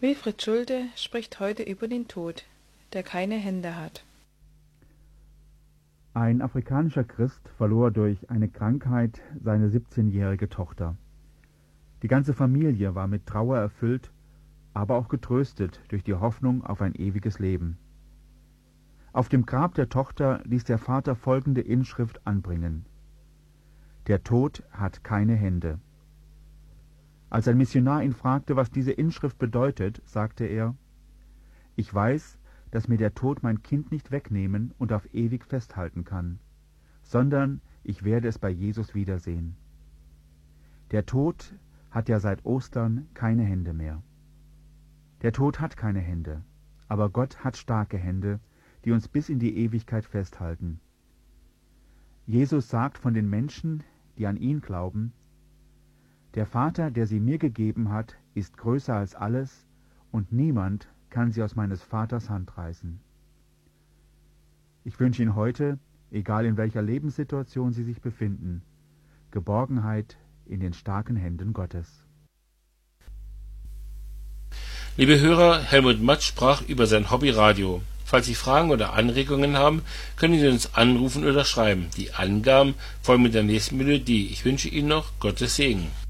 Wilfried Schulte spricht heute über den Tod, der keine Hände hat. Ein afrikanischer Christ verlor durch eine Krankheit seine 17-jährige Tochter. Die ganze Familie war mit Trauer erfüllt, aber auch getröstet durch die Hoffnung auf ein ewiges Leben. Auf dem Grab der Tochter ließ der Vater folgende Inschrift anbringen: Der Tod hat keine Hände. Als ein Missionar ihn fragte, was diese Inschrift bedeutet, sagte er: Ich weiß, dass mir der Tod mein Kind nicht wegnehmen und auf ewig festhalten kann, sondern ich werde es bei Jesus wiedersehen. Der Tod hat ja seit Ostern keine Hände mehr. Der Tod hat keine Hände, aber Gott hat starke Hände, die uns bis in die Ewigkeit festhalten. Jesus sagt von den Menschen, die an ihn glauben: Der Vater, der sie mir gegeben hat, ist größer als alles, und niemand kann sie aus meines Vaters Hand reißen. Ich wünsche Ihnen heute, egal in welcher Lebenssituation Sie sich befinden, Geborgenheit in den starken Händen Gottes. Liebe Hörer, Helmut Matt sprach über sein Hobby Radio. Falls Sie Fragen oder Anregungen haben, können Sie uns anrufen oder schreiben. Die Angaben folgen mit der nächsten Melodie. Ich wünsche Ihnen noch Gottes Segen.